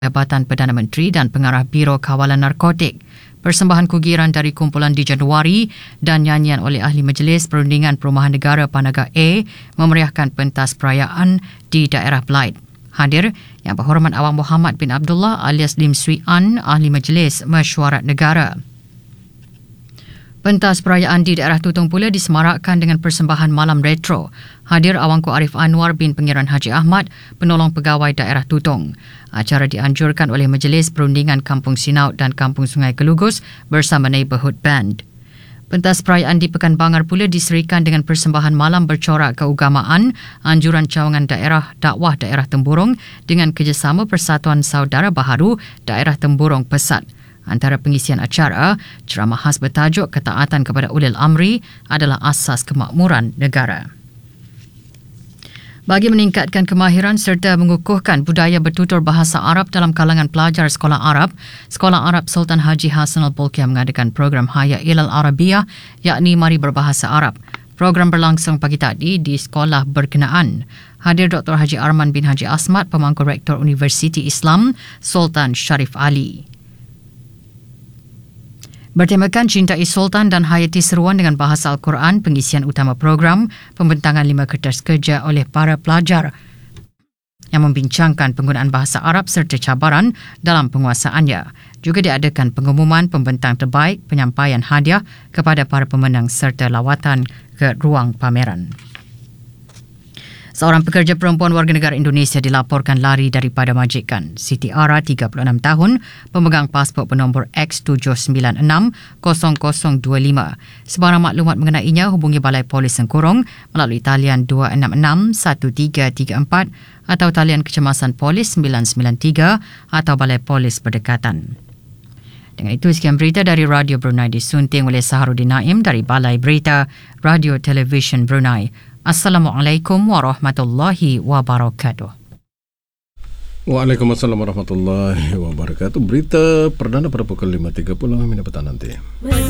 Jabatan Perdana Menteri dan Pengarah Biro Kawalan Narkotik. Persembahan kugiran dari kumpulan di Januari dan nyanyian oleh Ahli Majlis Perundingan Perumahan Negara Panaga A memeriahkan pentas perayaan di daerah Blyth. Hadir Yang Berhormat Awang Muhammad bin Abdullah alias Lim Swee An, Ahli Majlis Mesyuarat Negara. Pentas perayaan di daerah Tutong pula disemarakkan dengan persembahan malam retro. Hadir Awangku Arif Anwar bin Pengiran Haji Ahmad, penolong pegawai daerah Tutong. Acara dianjurkan oleh Majlis Perundingan Kampung Sinaut dan Kampung Sungai Kelugus bersama Neighbourhood Band. Pentas perayaan di Pekan Bangar pula diserikan dengan persembahan malam bercorak keagamaan, anjuran cawangan daerah dakwah daerah Temburong dengan kerjasama Persatuan Saudara Baharu Daerah Temburong Pesat. Antara pengisian acara, ceramah khas bertajuk Ketaatan kepada Ulil Amri adalah asas kemakmuran negara. Bagi meningkatkan kemahiran serta mengukuhkan budaya bertutur bahasa Arab dalam kalangan pelajar Sekolah Arab Sultan Haji Hassan Al-Bolkiah mengadakan program Haya Ilal Arabiyah, yakni Mari Berbahasa Arab. Program berlangsung pagi tadi di sekolah berkenaan. Hadir Dr. Haji Arman bin Haji Asmat, Pemangku Rektor Universiti Islam Sultan Sharif Ali. Bertemakan Cintai Sultan dan Hayati Seruan dengan Bahasa Al-Quran, pengisian utama program, pembentangan 5 kertas kerja oleh para pelajar yang membincangkan penggunaan bahasa Arab serta cabaran dalam penguasaannya. Juga diadakan pengumuman pembentang terbaik, penyampaian hadiah kepada para pemenang serta lawatan ke ruang pameran. Seorang pekerja perempuan warga negara Indonesia dilaporkan lari daripada majikan. Siti Ara, 36 tahun, pemegang pasport bernombor X7960025. Sebarang maklumat mengenainya hubungi Balai Polis Sengkurung melalui talian 266-1334 atau talian kecemasan Polis 993 atau Balai Polis berdekatan. Dengan itu, sekian berita dari Radio Brunei disunting oleh Saharuddin Naim dari Balai Berita Radio Television Brunei. Assalamualaikum warahmatullahi wabarakatuh. Waalaikumsalam warahmatullahi wabarakatuh. Berita perdana pada pukul 5.30 minit petang nanti.